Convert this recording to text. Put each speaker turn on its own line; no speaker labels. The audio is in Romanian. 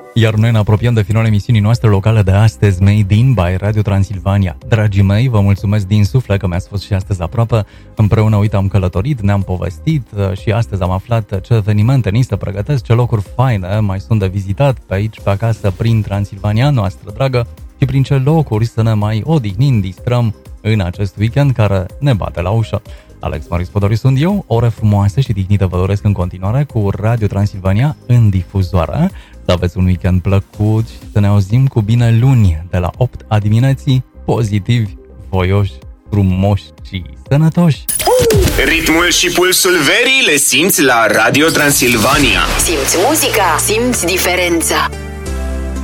Iar noi ne apropiem de finalul emisiunii noastre locale de astăzi, Made in by Radio Transilvania. Dragii mei, vă mulțumesc din suflet că mi-ați fost și astăzi aproape. Împreună, uite, am călătorit, ne-am povestit și astăzi am aflat ce evenimente ni se pregătesc, ce locuri faine mai sunt de vizitat pe aici, pe acasă, prin Transilvania noastră dragă și prin ce locuri să ne mai odihnim, distrăm în acest weekend care ne bate la ușă. Alex Marius Podoriu sunt eu, ore frumoase și tihnită vă doresc în continuare cu Radio Transilvania în difuzoare. Să aveți un weekend plăcut și să ne auzim cu bine luni de la 8 a dimineții, pozitivi, voioși, frumoși și sănătoși.
Ritmul și pulsul verii le simți la Radio Transilvania.
Simți muzica, simți diferența.